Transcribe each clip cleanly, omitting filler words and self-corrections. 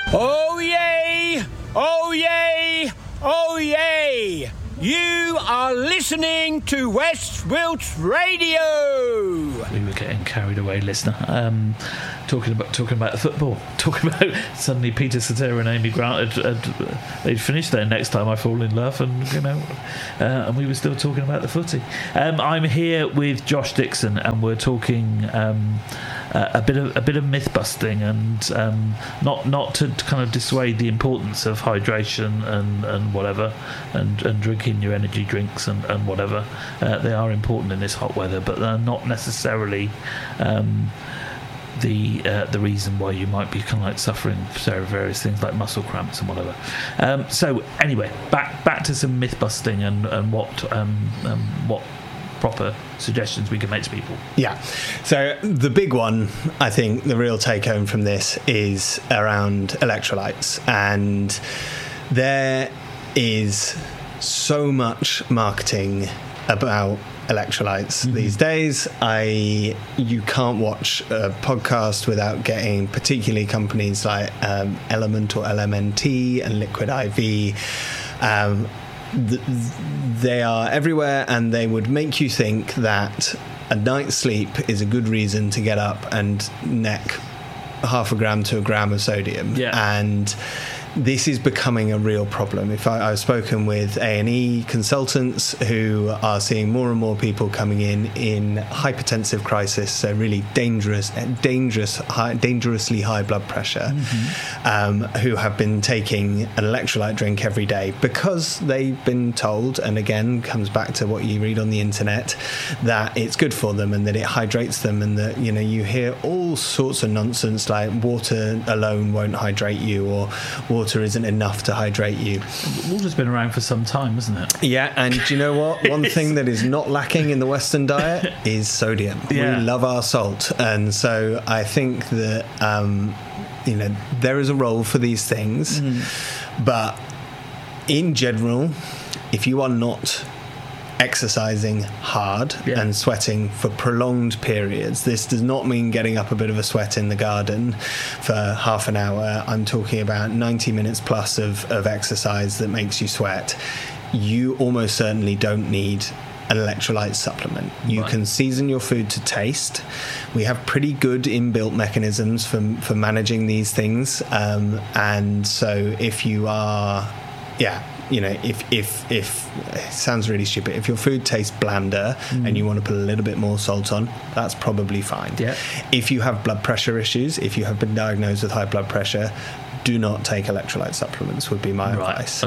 Oh yay! Oh yay! Oh yay! You are listening to West Wilts Radio. We were getting carried away, listener. Talking about the football. Talking about suddenly Peter Cetera and Amy Grant they'd finished their Next Time I Fall in Love, and and we were still talking about the footy. I'm here with Josh Dixon, and we're talking a bit of myth busting, and not to kind of dissuade the importance of hydration and whatever, and drinking your energy drinks and whatever. They are important in this hot weather, but they're not necessarily the reason why you might be kind of like suffering various things like muscle cramps and whatever. So anyway, back to some myth busting and what proper suggestions we can make to people. Yeah. So the big one, I think, the real take home from this is around electrolytes, and there is so much marketing about electrolytes these days. You can't watch a podcast without getting particularly companies like Element or LMNT and Liquid IV. They are everywhere, and they would make you think that a night's sleep is a good reason to get up and neck 0.5 gram to 1 gram of sodium. And this is becoming a real problem. I've spoken with A&E consultants who are seeing more and more people coming in hypertensive crisis, so really dangerously high blood pressure, who have been taking an electrolyte drink every day because they've been told, and again comes back to what you read on the internet, that it's good for them and that it hydrates them, and that you hear all sorts of nonsense like water alone won't hydrate you, or water isn't enough to hydrate you. Water's been around for some time, isn't it? Yeah, and do you know what? One thing that is not lacking in the Western diet is sodium. Yeah. We love our salt, and so I think that there is a role for these things, but in general, if you are not exercising hard and sweating for prolonged periods. This does not mean getting up a bit of a sweat in the garden for half an hour. I'm talking about 90 minutes plus of exercise that makes you sweat. You almost certainly don't need an electrolyte supplement. You can season your food to taste. We have pretty good inbuilt mechanisms for managing these things, and so if you are if it sounds really stupid, if your food tastes blander and you want to put a little bit more salt on, that's probably fine. If you have blood pressure issues, if you have been diagnosed with high blood pressure, do not take electrolyte supplements would be my advice.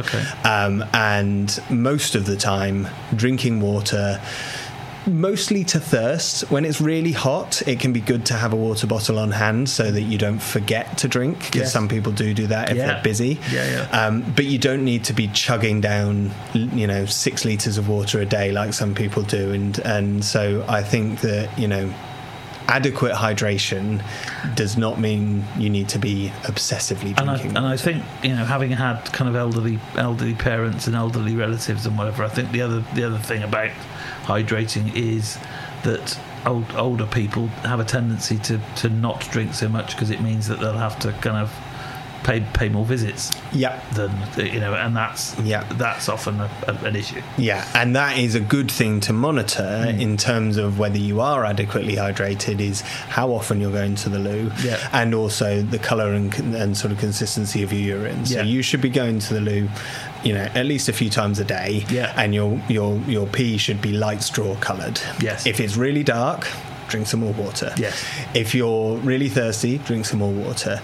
And most of the time, drinking water, mostly to thirst. When it's really hot, it can be good to have a water bottle on hand so that you don't forget to drink, because some people do that if they're busy. But you don't need to be chugging down 6 litres of water a day like some people do, and so I think that adequate hydration does not mean you need to be obsessively drinking. And I think having had kind of elderly parents and elderly relatives and whatever, I think the other thing about hydrating is that older people have a tendency to not drink so much, because it means that they'll have to kind of pay more visits. Than and that's often an issue. And that is a good thing to monitor in terms of whether you are adequately hydrated, is how often you're going to the loo, and also the colour and sort of consistency of your urine. So you should be going to the loo at least a few times a day, and your pee should be light straw coloured. If it's really dark, drink some more water. If you're really thirsty, drink some more water.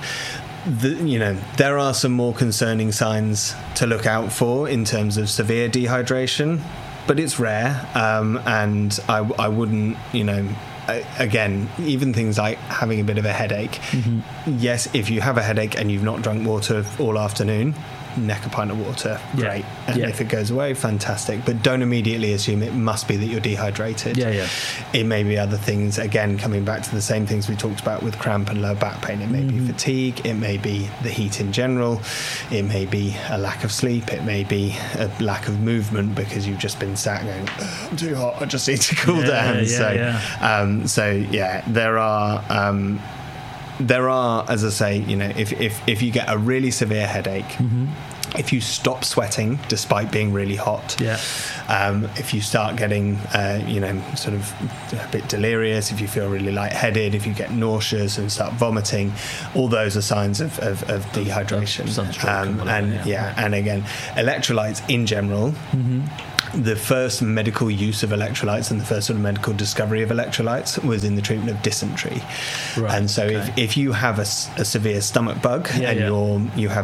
There are some more concerning signs to look out for in terms of severe dehydration, but it's rare, and I wouldn't, again, even things like having a bit of a headache. Yes, if you have a headache and you've not drunk water all afternoon, neck a pint of water, great. And if it goes away, fantastic. But don't immediately assume it must be that you're dehydrated. It may be other things, again, coming back to the same things we talked about with cramp and low back pain. It may be fatigue, it may be the heat in general, it may be a lack of sleep, it may be a lack of movement because you've just been sat going, I'm too hot, I just need to cool down. So there are there are, as I say, if you get a really severe headache, if you stop sweating despite being really hot, if you start getting, sort of a bit delirious, if you feel really lightheaded, if you get nauseous and start vomiting, all those are signs of dehydration. And again, electrolytes in general. The first medical use of electrolytes and the first sort of medical discovery of electrolytes was in the treatment of dysentery. And so if you have a severe stomach bug and you have